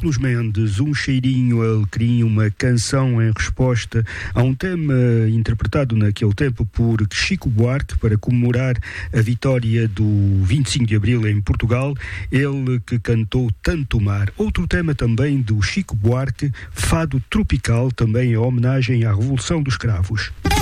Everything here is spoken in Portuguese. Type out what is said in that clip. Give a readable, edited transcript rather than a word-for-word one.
Carlos Mendes, Um Cheirinho a Alecrim, uma canção em resposta a um tema interpretado naquele tempo por Chico Buarque para comemorar a vitória do 25 de Abril em Portugal, ele que cantou Tanto Mar. Outro tema também do Chico Buarque, Fado Tropical, também em homenagem à Revolução dos Cravos.